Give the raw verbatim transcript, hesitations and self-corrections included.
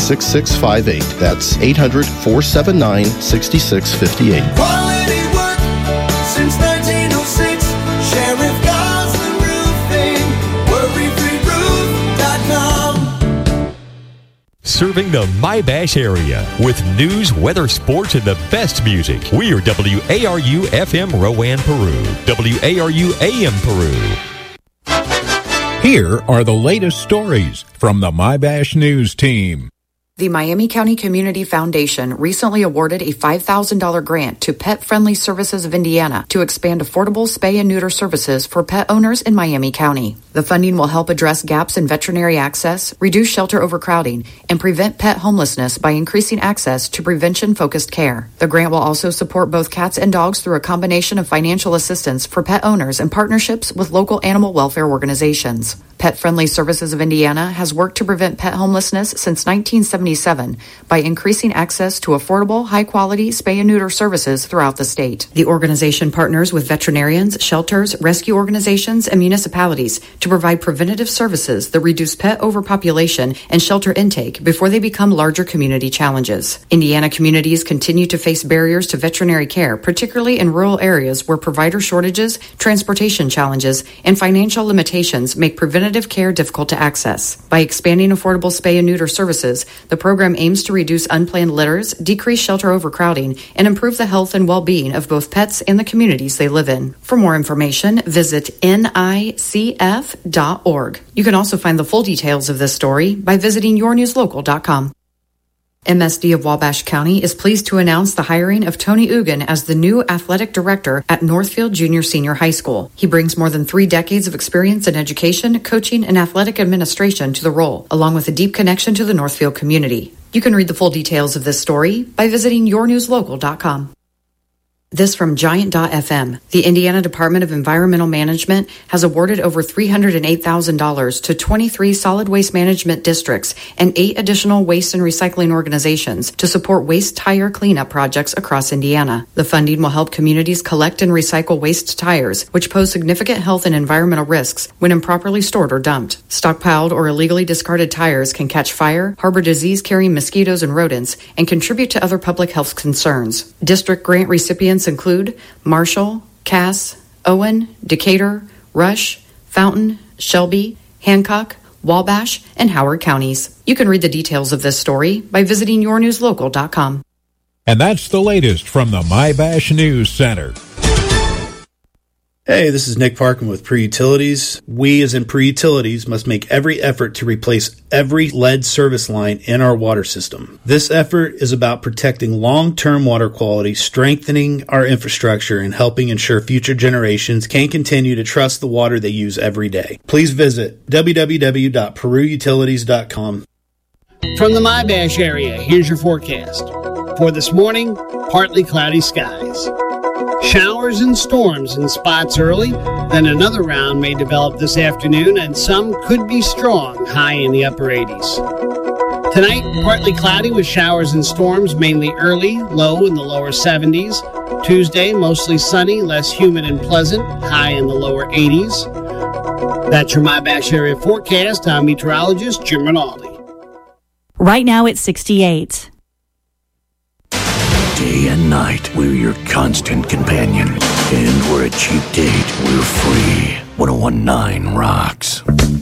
six six five eight. That's eight hundred, four seven nine, six six five eight. Quality work since nineteen oh six. Sheriff Gosling Roofing. worry free roof dot com. Serving the My-Bash area with news, weather, sports, and the best music. We are W A R U F M Rowan, Peru. W A R U A M Peru. Here are the latest stories from the My-Bash News team. The Miami County Community Foundation recently awarded a five thousand dollars grant to Pet Friendly Services of Indiana to expand affordable spay and neuter services for pet owners in Miami County. The funding will help address gaps in veterinary access, reduce shelter overcrowding, and prevent pet homelessness by increasing access to prevention-focused care. The grant will also support both cats and dogs through a combination of financial assistance for pet owners and partnerships with local animal welfare organizations. Pet Friendly Services of Indiana has worked to prevent pet homelessness since nineteen seventy-seven by increasing access to affordable, high-quality spay and neuter services throughout the state. The organization partners with veterinarians, shelters, rescue organizations, and municipalities to provide preventative services that reduce pet overpopulation and shelter intake before they become larger community challenges. Indiana communities continue to face barriers to veterinary care, particularly in rural areas where provider shortages, transportation challenges, and financial limitations make preventative care difficult to access. By expanding affordable spay and neuter services, the program aims to reduce unplanned litters, decrease shelter overcrowding, and improve the health and well-being of both pets and the communities they live in. For more information, visit N I C F dot org. You can also find the full details of this story by visiting your news local dot com. M S D of Wabash County is pleased to announce the hiring of Tony Ugan as the new athletic director at Northfield Junior Senior High School. He brings more than three decades of experience in education, coaching, and athletic administration to the role, along with a deep connection to the Northfield community. You can read the full details of this story by visiting your news local dot com. This from Giant dot F M. The Indiana Department of Environmental Management has awarded over three hundred eight thousand dollars to twenty-three solid waste management districts and eight additional waste and recycling organizations to support waste tire cleanup projects across Indiana. The funding will help communities collect and recycle waste tires, which pose significant health and environmental risks when improperly stored or dumped. Stockpiled or illegally discarded tires can catch fire, harbor disease-carrying mosquitoes and rodents, and contribute to other public health concerns. District grant recipients include Marshall, Cass, Owen, Decatur, Rush, Fountain, Shelby, Hancock, Wabash, and Howard counties. You can read the details of this story by visiting your news local dot com. And that's the latest from the My-Bash News Center. Hey, this is Nick Parkin with Pre-Utilities. We, as in Pre-Utilities, must make every effort to replace every lead service line in our water system. This effort is about protecting long-term water quality, strengthening our infrastructure, and helping ensure future generations can continue to trust the water they use every day. Please visit w w w dot peru utilities dot com. From the My-Bash area, here's your forecast. For this morning, partly cloudy skies. Showers and storms in spots early, then another round may develop this afternoon, and some could be strong, high in the upper eighties. Tonight, partly cloudy with showers and storms, mainly early, low in the lower seventies. Tuesday, mostly sunny, less humid and pleasant, high in the lower eighties. That's your My-Bash area forecast. I'm meteorologist Jim Rinaldi. Right now it's sixty-eight. Day and night, we're your constant companion. And we're a cheap date, we're free. one oh one point nine rocks.